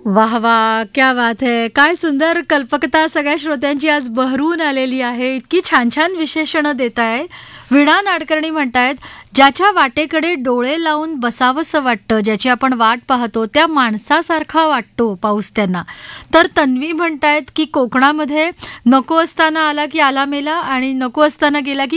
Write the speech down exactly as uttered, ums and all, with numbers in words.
वाह वाह! क्या बात है. काय सुंदर कल्पकता सगळ्या श्रोत्यांची आज बहरून आलेली आहे. इतकी छान-छान विशेषणं देताय. वीणा नाडकर्णी म्हणतायत, ज्याच्या वाटेकडे डोळे लावून बसावंसं वाटतं, ज्याची आपण वाट पाहतो, त्या माणसासारखा वाटतो पाऊस त्यांना. तर तन्वी म्हणतायत, की कोकणामध्ये नको असताना आला की आला मेला आणि नको असताना गेला की